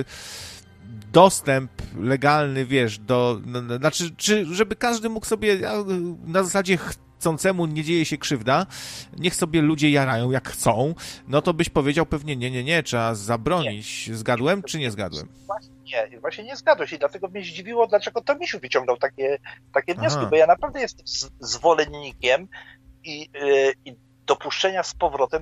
dostęp legalny, wiesz, znaczy, żeby każdy mógł sobie na zasadzie chcącemu nie dzieje się krzywda, niech sobie ludzie jarają jak chcą, no to byś powiedział pewnie nie, trzeba zabronić. Nie. Zgadłem czy nie zgadłem? Właśnie nie zgadłeś i dlatego mnie zdziwiło, dlaczego to Misiu wyciągnął takie wnioski, bo ja naprawdę jestem zwolennikiem i dopuszczenia z powrotem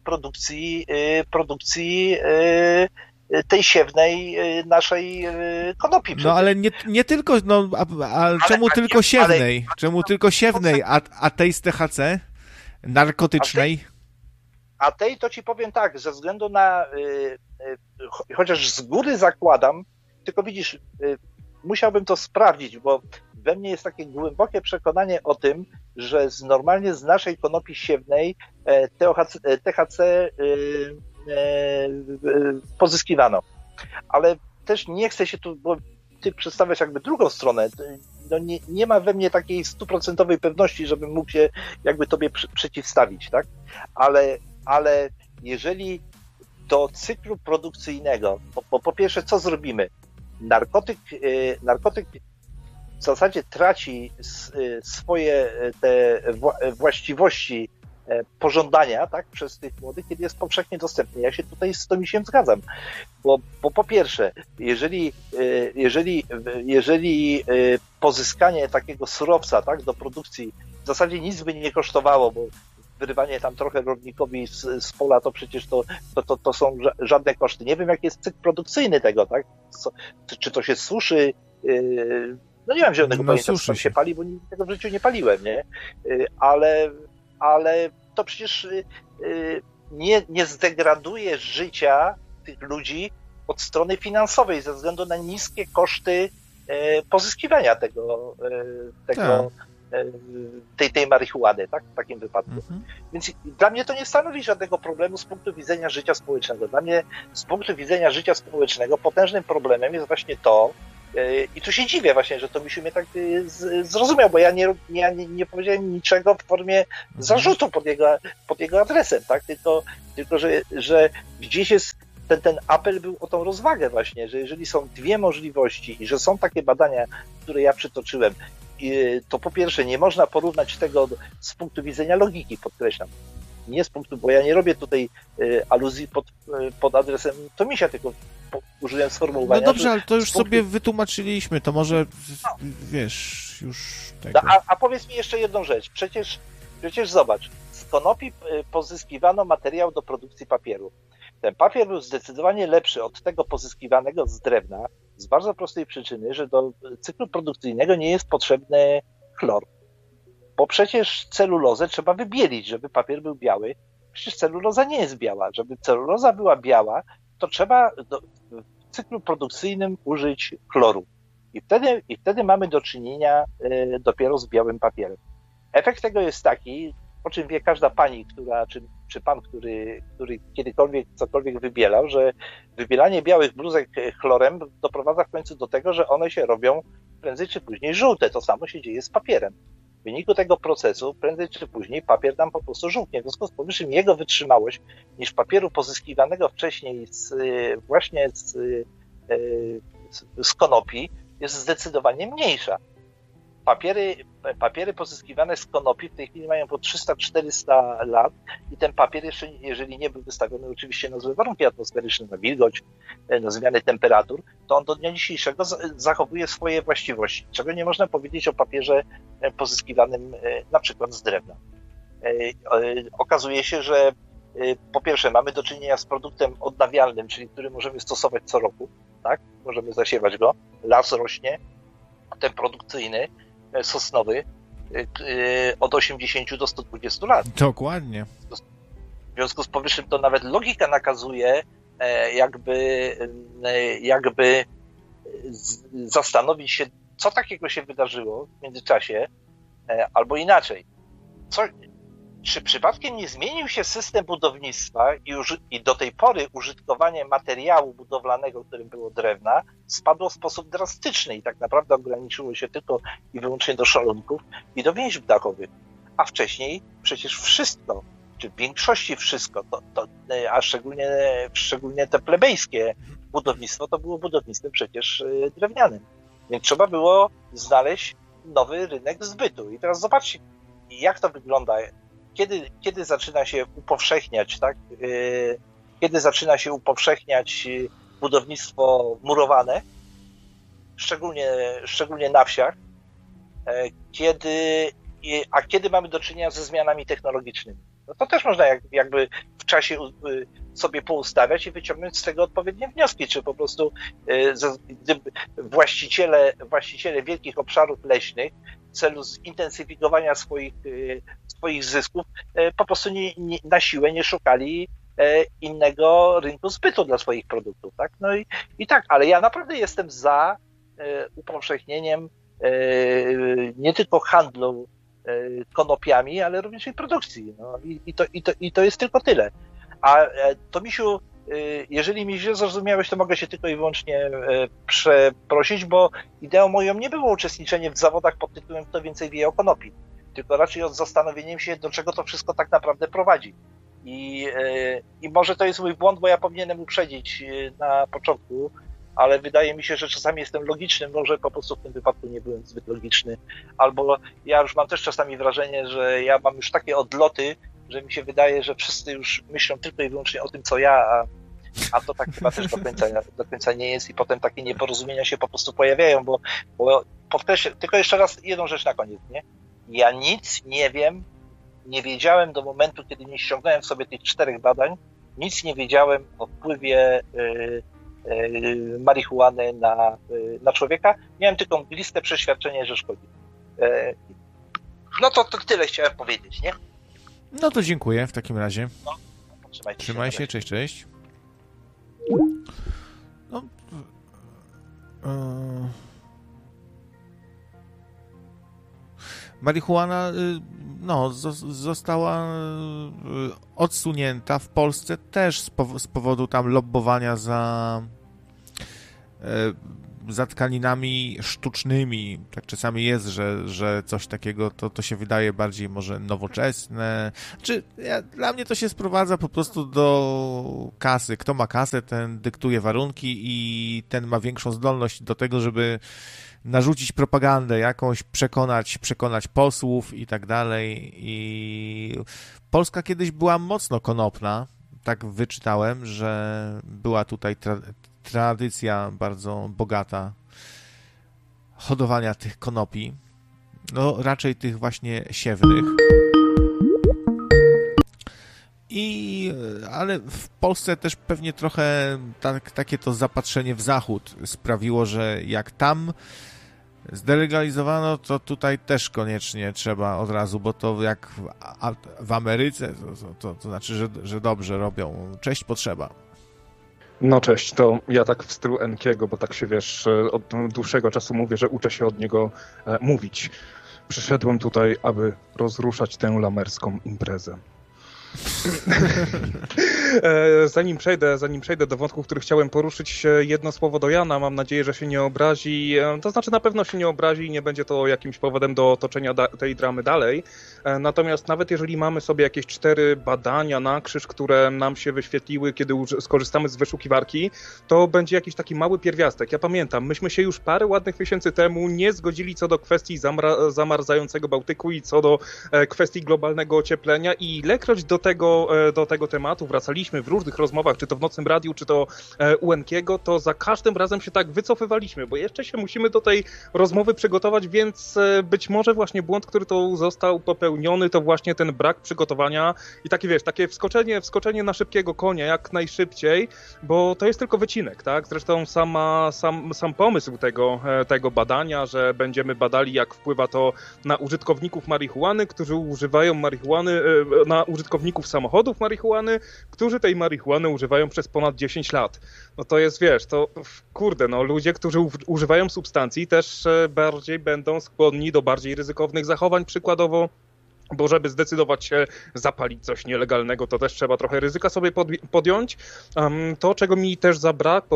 produkcji tej siewnej naszej konopi. No ale nie tylko, czemu tylko siewnej? Czemu tylko siewnej, a tej z THC narkotycznej? A tej to ci powiem tak, ze względu na, chociaż z góry zakładam, tylko widzisz, musiałbym to sprawdzić, bo we mnie jest takie głębokie przekonanie o tym, że normalnie z naszej konopi siewnej THC pozyskiwano. Ale też nie chcę się tu, bo ty przedstawiasz jakby drugą stronę. No nie ma we mnie takiej 100% pewności, żebym mógł się jakby tobie przeciwstawić, tak? Ale jeżeli do cyklu produkcyjnego, bo po pierwsze co zrobimy? Narkotyk w zasadzie traci swoje te właściwości pożądania, tak, przez tych młodych, kiedy jest powszechnie dostępny. Ja się tutaj z Tomisiem zgadzam, bo po pierwsze, jeżeli pozyskanie takiego surowca, tak, do produkcji w zasadzie nic by nie kosztowało, bo wyrywanie tam trochę rolnikowi z pola, to przecież to są żadne koszty. Nie wiem, jaki jest cykl produkcyjny tego, tak? Czy to się suszy? No nie mam zielonego pojęcia, co się pali, bo tego w życiu nie paliłem, nie? Ale to przecież nie zdegraduje życia tych ludzi od strony finansowej ze względu na niskie koszty pozyskiwania tej marihuany, tak? W takim wypadku. Więc dla mnie to nie stanowi żadnego problemu z punktu widzenia życia społecznego. Dla mnie z punktu widzenia życia społecznego potężnym problemem jest właśnie to, i tu się dziwię właśnie, że to Misiu mnie tak zrozumiał, bo ja nie powiedziałem niczego w formie zarzutu pod jego adresem, tak? Tylko że gdzieś jest ten apel był o tą rozwagę właśnie, że jeżeli są dwie możliwości i że są takie badania, które ja przytoczyłem, to po pierwsze nie można porównać tego z punktu widzenia logiki, podkreślam. Nie z punktu, bo ja nie robię tutaj aluzji pod adresem Tomisia, tylko użyłem sformułowania. No dobrze, ale to już sobie wytłumaczyliśmy, to może wiesz, już tego. A powiedz mi jeszcze jedną rzecz. Przecież zobacz, z konopi pozyskiwano materiał do produkcji papieru. Ten papier był zdecydowanie lepszy od tego pozyskiwanego z drewna z bardzo prostej przyczyny, że do cyklu produkcyjnego nie jest potrzebny chlor. Bo przecież celulozę trzeba wybielić, żeby papier był biały. Przecież celuloza nie jest biała. Żeby celuloza była biała, to trzeba w cyklu produkcyjnym użyć chloru. I wtedy mamy do czynienia dopiero z białym papierem. Efekt tego jest taki, o czym wie każda pani, czy pan, który kiedykolwiek cokolwiek wybielał, że wybielanie białych bluzek chlorem doprowadza w końcu do tego, że one się robią prędzej czy później żółte. To samo się dzieje z papierem. W wyniku tego procesu prędzej czy później papier nam po prostu żółknie. W związku z powyższym jego wytrzymałość niż papieru pozyskiwanego wcześniej z konopi jest zdecydowanie mniejsza. Papiery pozyskiwane z konopi w tej chwili mają po 300-400 lat i ten papier jeszcze, jeżeli nie był wystawiony oczywiście na złe warunki atmosferyczne, na wilgoć, na zmiany temperatur, to on do dnia dzisiejszego zachowuje swoje właściwości, czego nie można powiedzieć o papierze pozyskiwanym na przykład z drewna. Okazuje się, że po pierwsze mamy do czynienia z produktem odnawialnym, czyli który możemy stosować co roku, tak? Możemy zasiewać go, las rośnie, ten produkcyjny, sosnowy, od 80 do 120 lat. Dokładnie. W związku z powyższym to nawet logika nakazuje jakby zastanowić się, co takiego się wydarzyło w międzyczasie, albo inaczej. Czy przypadkiem nie zmienił się system budownictwa i do tej pory użytkowanie materiału budowlanego, którym było drewna, spadło w sposób drastyczny i tak naprawdę ograniczyło się tylko i wyłącznie do szalonków i do więźb dachowych. A wcześniej przecież wszystko, czy w większości wszystko, a szczególnie te plebejskie budownictwo, to było budownictwem przecież drewnianym. Więc trzeba było znaleźć nowy rynek zbytu. I teraz zobaczcie, jak to wygląda. Kiedy zaczyna się upowszechniać, tak? Kiedy zaczyna się upowszechniać budownictwo murowane, szczególnie na wsiach, kiedy mamy do czynienia ze zmianami technologicznymi. No to też można jakby w czasie sobie poustawiać i wyciągnąć z tego odpowiednie wnioski, czy po prostu właściciele wielkich obszarów leśnych w celu zintensyfikowania swoich zysków po prostu na siłę nie szukali innego rynku zbytu dla swoich produktów, tak? No i tak, ale ja naprawdę jestem za upowszechnieniem nie tylko handlu konopiami, ale również i produkcji. No, i to jest tylko tyle. A to, Misiu, jeżeli mi źle zrozumiałeś, to mogę się tylko i wyłącznie przeprosić, bo ideą moją nie było uczestniczenie w zawodach pod tytułem kto więcej wie o konopi, tylko raczej od zastanowieniem się, do czego to wszystko tak naprawdę prowadzi. I może to jest mój błąd, bo ja powinienem uprzedzić na początku, ale wydaje mi się, że czasami jestem logiczny, może po prostu w tym wypadku nie byłem zbyt logiczny, albo ja już mam też czasami wrażenie, że ja mam już takie odloty, że mi się wydaje, że wszyscy już myślą tylko i wyłącznie o tym, co ja, a to tak chyba też do końca nie jest i potem takie nieporozumienia się po prostu pojawiają, bo podkreślę, tylko jeszcze raz jedną rzecz na koniec, nie? Ja nic nie wiem, nie wiedziałem do momentu, kiedy nie ściągnąłem sobie tych 4 badań, nic nie wiedziałem o wpływie marihuany na człowieka. Miałem tylko mgliste przeświadczenie, że szkodzi. No to tyle chciałem powiedzieć, nie? No to dziękuję w takim razie. No, Trzymaj się, cześć. No, marihuana została odsunięta w Polsce też z powodu tam lobbowania za tkaninami sztucznymi. Tak czasami jest, że coś takiego to się wydaje bardziej może nowoczesne. Dla mnie to się sprowadza po prostu do kasy. Kto ma kasę, ten dyktuje warunki i ten ma większą zdolność do tego, żeby narzucić propagandę jakąś, przekonać posłów i tak dalej. I Polska kiedyś była mocno konopna. Tak wyczytałem, że była tutaj tradycja bardzo bogata hodowania tych konopi, raczej tych właśnie siewnych. Ale w Polsce też pewnie trochę takie to zapatrzenie w Zachód sprawiło, że jak tam zdelegalizowano, to tutaj też koniecznie trzeba od razu, bo to jak w Ameryce, to znaczy, że dobrze robią. Cześć, potrzeba. No cześć, to ja tak w stylu Enkiego, bo tak się wiesz, od dłuższego czasu mówię, że uczę się od niego mówić. Przyszedłem tutaj, aby rozruszać tę lamerską imprezę. Zanim przejdę do wątków, który chciałem poruszyć, jedno słowo do Jana, mam nadzieję, że się nie obrazi, to znaczy na pewno się nie obrazi i nie będzie to jakimś powodem do toczenia tej dramy dalej, natomiast nawet jeżeli mamy sobie jakieś 4 badania na krzyż, które nam się wyświetliły, kiedy skorzystamy z wyszukiwarki, to będzie jakiś taki mały pierwiastek. Ja pamiętam, myśmy się już parę ładnych miesięcy temu nie zgodzili co do kwestii zamarzającego Bałtyku i co do kwestii globalnego ocieplenia i ilekroć do tego tematu wracaliśmy w różnych rozmowach, czy to w Nocnym Radiu, czy to u Enkiego, to za każdym razem się tak wycofywaliśmy, bo jeszcze się musimy do tej rozmowy przygotować, więc być może właśnie błąd, który tu został popełniony, to właśnie ten brak przygotowania i takie wskoczenie na szybkiego konia jak najszybciej, bo to jest tylko wycinek, tak? Zresztą sam pomysł tego badania, że będziemy badali, jak wpływa to na użytkowników marihuany, którzy używają marihuany, na użytkowników samochodów marihuany, którzy tej marihuany używają przez ponad 10 lat. No to jest, ludzie, którzy używają substancji też bardziej będą skłonni do bardziej ryzykownych zachowań, przykładowo, bo żeby zdecydować się zapalić coś nielegalnego, to też trzeba trochę ryzyka sobie podjąć. To, czego mi też zabrakło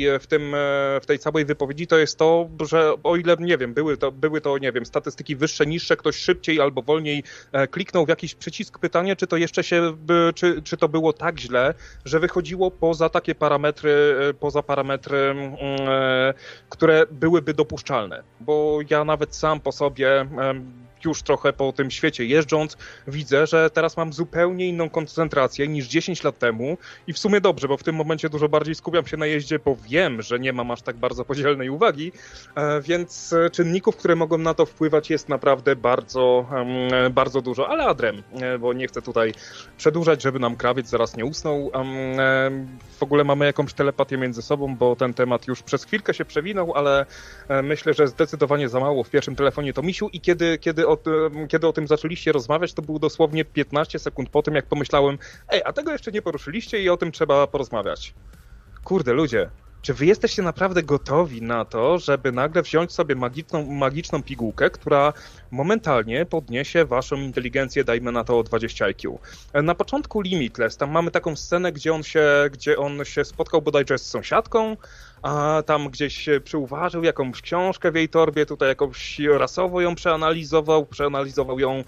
w tej całej wypowiedzi, to jest to, że o ile, były to statystyki wyższe, niższe, ktoś szybciej albo wolniej kliknął w jakiś przycisk, pytanie, czy to jeszcze czy to było tak źle, że wychodziło poza takie parametry, które byłyby dopuszczalne. Bo ja nawet sam po sobie już trochę po tym świecie jeżdżąc, widzę, że teraz mam zupełnie inną koncentrację niż 10 lat temu i w sumie dobrze, bo w tym momencie dużo bardziej skupiam się na jeździe, bo wiem, że nie mam aż tak bardzo podzielnej uwagi, więc czynników, które mogą na to wpływać, jest naprawdę bardzo, bardzo dużo, ale adrem, bo nie chcę tutaj przedłużać, żeby nam krawiec zaraz nie usnął. W ogóle mamy jakąś telepatię między sobą, bo ten temat już przez chwilkę się przewinął, ale myślę, że zdecydowanie za mało w pierwszym telefonie to Misiu i kiedy o tym zaczęliście rozmawiać, to było dosłownie 15 sekund po tym, jak pomyślałem, a tego jeszcze nie poruszyliście i o tym trzeba porozmawiać. Kurde, ludzie, czy wy jesteście naprawdę gotowi na to, żeby nagle wziąć sobie magiczną pigułkę, która momentalnie podniesie waszą inteligencję, dajmy na to o 20 IQ. Na początku Limitless, tam mamy taką scenę, gdzie on się spotkał bodajże z sąsiadką, a tam gdzieś przyuważył jakąś książkę w jej torbie, tutaj jakąś rasowo ją przeanalizował ją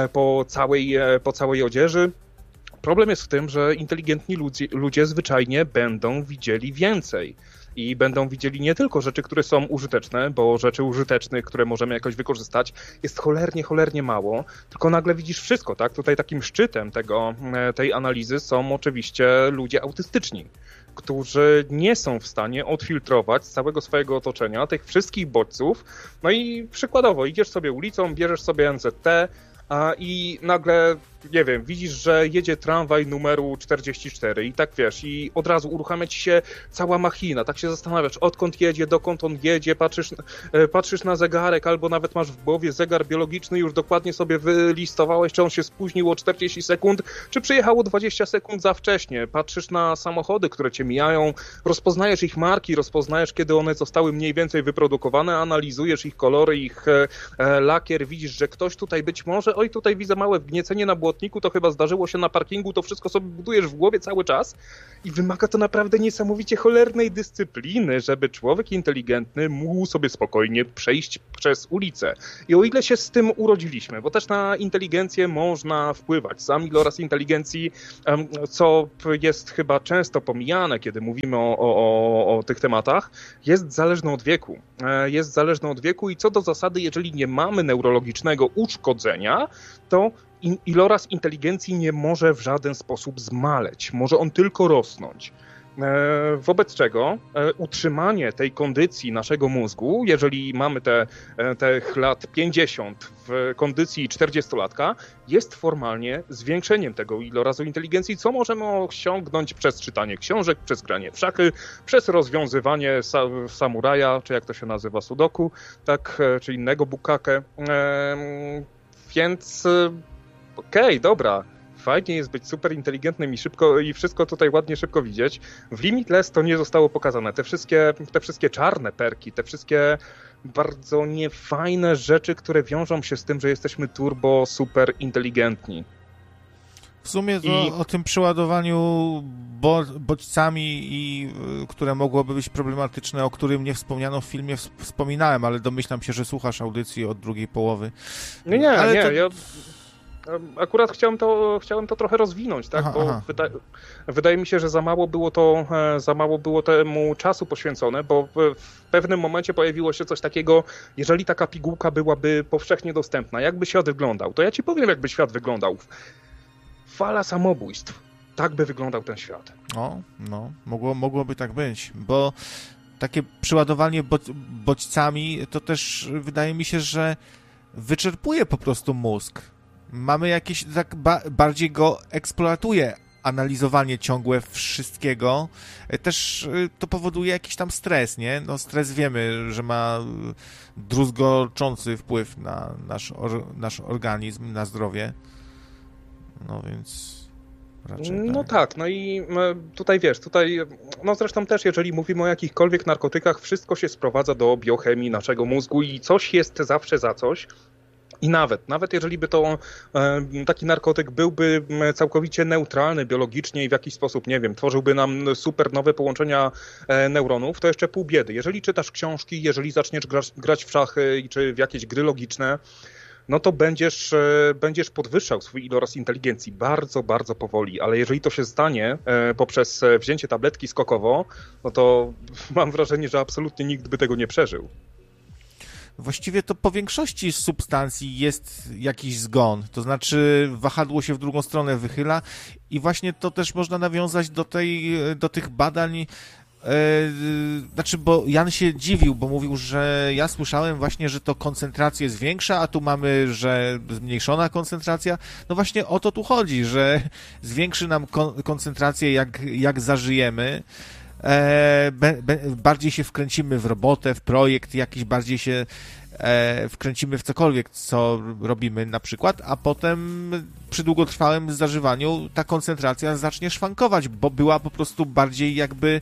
po całej odzieży. Problem jest w tym, że inteligentni ludzie zwyczajnie będą widzieli więcej. I będą widzieli nie tylko rzeczy, które są użyteczne, bo rzeczy użytecznych, które możemy jakoś wykorzystać, jest cholernie mało, tylko nagle widzisz wszystko, tak? Tutaj takim szczytem tej analizy są oczywiście ludzie autystyczni, którzy nie są w stanie odfiltrować z całego swojego otoczenia tych wszystkich bodźców. No i przykładowo, idziesz sobie ulicą, bierzesz sobie NZT, i nagle nie wiem, widzisz, że jedzie tramwaj numeru 44 i tak wiesz, i od razu uruchamia ci się cała machina, tak się zastanawiasz, odkąd jedzie, dokąd on jedzie, patrzysz na zegarek, albo nawet masz w głowie zegar biologiczny, już dokładnie sobie wylistowałeś, czy on się spóźnił o 40 sekund, czy przyjechało 20 sekund za wcześnie. Patrzysz na samochody, które cię mijają, rozpoznajesz ich marki, rozpoznajesz, kiedy one zostały mniej więcej wyprodukowane, analizujesz ich kolory, ich lakier, widzisz, że ktoś tutaj być może, oj, tutaj widzę małe wgniecenie na błotniku, to chyba zdarzyło się na parkingu, to wszystko sobie budujesz w głowie cały czas i wymaga to naprawdę niesamowicie cholernej dyscypliny, żeby człowiek inteligentny mógł sobie spokojnie przejść przez ulicę. I o ile się z tym urodziliśmy, bo też na inteligencję można wpływać. Sam iloraz inteligencji, co jest chyba często pomijane, kiedy mówimy o tych tematach, jest zależny od wieku. Jest zależny od wieku i co do zasady, jeżeli nie mamy neurologicznego uszkodzenia, to iloraz inteligencji nie może w żaden sposób zmaleć. Może on tylko rosnąć. Wobec czego utrzymanie tej kondycji naszego mózgu, jeżeli mamy tych lat 50 w kondycji 40-latka, jest formalnie zwiększeniem tego ilorazu inteligencji, co możemy osiągnąć przez czytanie książek, przez granie w szachy, przez rozwiązywanie samuraja, czy jak to się nazywa, sudoku, tak, czy innego bukake. Więc okej, dobra. Fajnie jest być super inteligentnym i wszystko tutaj ładnie szybko widzieć. W Limitless to nie zostało pokazane. Te wszystkie czarne perki, te wszystkie bardzo niefajne rzeczy, które wiążą się z tym, że jesteśmy turbo super inteligentni. W sumie to o tym przeładowaniu bodźcami, które mogłoby być problematyczne, o którym nie wspomniano w filmie, wspominałem, ale domyślam się, że słuchasz audycji od drugiej połowy. Ja akurat chciałem to trochę rozwinąć, tak? Bo wydaje mi się, że za mało było temu czasu poświęcone, bo w pewnym momencie pojawiło się coś takiego, jeżeli taka pigułka byłaby powszechnie dostępna, jakby świat wyglądał, to ja ci powiem, jakby świat wyglądał. Fala samobójstw. Tak by wyglądał ten świat. Mogłoby tak być, bo takie przeładowanie bodźcami to też wydaje mi się, że wyczerpuje po prostu mózg. Mamy jakieś, tak bardziej go eksploatuje analizowanie ciągłe wszystkiego. Też to powoduje jakiś tam stres, nie? No stres wiemy, że ma druzgoczący wpływ na nasz organizm, na zdrowie. No więc raczej tak. No tak, no i tutaj wiesz, no zresztą też jeżeli mówimy o jakichkolwiek narkotykach, wszystko się sprowadza do biochemii naszego mózgu i coś jest zawsze za coś. I nawet jeżeli by to taki narkotyk byłby całkowicie neutralny biologicznie i w jakiś sposób, nie wiem, tworzyłby nam super nowe połączenia neuronów, to jeszcze pół biedy. Jeżeli czytasz książki, jeżeli zaczniesz grać w szachy czy w jakieś gry logiczne, no to będziesz podwyższał swój iloraz inteligencji bardzo, bardzo powoli, ale jeżeli to się stanie poprzez wzięcie tabletki skokowo, no to mam wrażenie, że absolutnie nikt by tego nie przeżył. Właściwie to po większości substancji jest jakiś zgon, to znaczy wahadło się w drugą stronę wychyla i właśnie to też można nawiązać do tych badań, bo Jan się dziwił, bo mówił, że ja słyszałem właśnie, że to koncentrację zwiększa, a tu mamy, że zmniejszona koncentracja. No właśnie o to tu chodzi, że zwiększy nam koncentrację jak zażyjemy, bardziej się wkręcimy w robotę, w projekt, jakiś bardziej się wkręcimy w cokolwiek, co robimy na przykład, a potem przy długotrwałym zażywaniu ta koncentracja zacznie szwankować, bo była po prostu bardziej jakby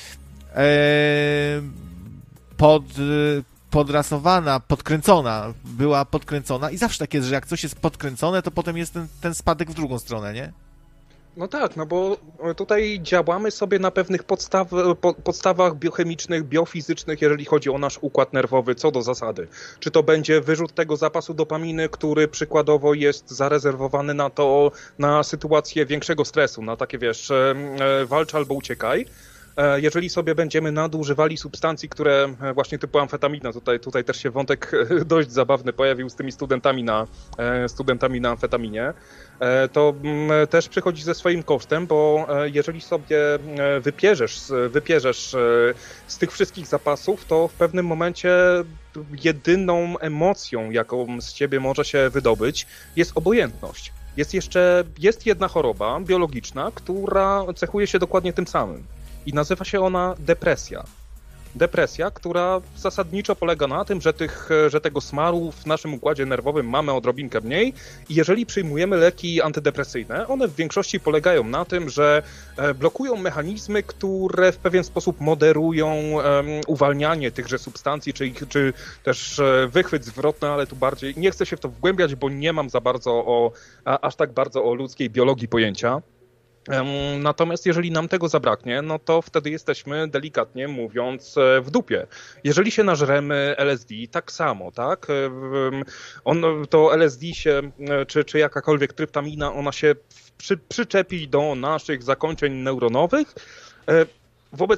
podrasowana, była podkręcona i zawsze tak jest, że jak coś jest podkręcone, to potem jest ten spadek w drugą stronę, nie? No tak, no bo tutaj działamy sobie na pewnych podstawach biochemicznych, biofizycznych, jeżeli chodzi o nasz układ nerwowy, co do zasady. Czy to będzie wyrzut tego zapasu dopaminy, który przykładowo jest zarezerwowany na sytuację większego stresu, na takie, wiesz, walcz albo uciekaj. Jeżeli sobie będziemy nadużywali substancji, które właśnie typu amfetamina, tutaj też się wątek dość zabawny pojawił z tymi studentami na amfetaminie, to też przychodzi ze swoim kosztem, bo jeżeli sobie wypierzesz z tych wszystkich zapasów, to w pewnym momencie jedyną emocją, jaką z ciebie może się wydobyć, jest obojętność. Jest jedna choroba biologiczna, która cechuje się dokładnie tym samym i nazywa się ona depresja. Depresja, która zasadniczo polega na tym, że tego smaru w naszym układzie nerwowym mamy odrobinkę mniej i jeżeli przyjmujemy leki antydepresyjne, one w większości polegają na tym, że blokują mechanizmy, które w pewien sposób moderują uwalnianie tychże substancji, czy też wychwyt zwrotny, ale tu bardziej nie chcę się w to wgłębiać, bo nie mam aż tak bardzo o ludzkiej biologii pojęcia. Natomiast jeżeli nam tego zabraknie, no to wtedy jesteśmy, delikatnie mówiąc, w dupie. Jeżeli się nażremy LSD, tak samo, tak? To LSD się, czy jakakolwiek tryptamina, ona się przyczepi do naszych zakończeń neuronowych. Wobec